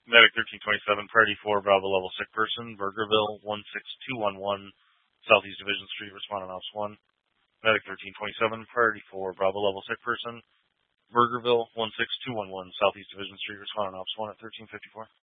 Medic 1327, Priority 4, Bravo level sick person, Burgerville 16211, Southeast Division Street, responding Ops 1. Medic 1327, Priority 4, Bravo level sick person, Burgerville 16211, Southeast Division Street, responding Ops 1 at 1354.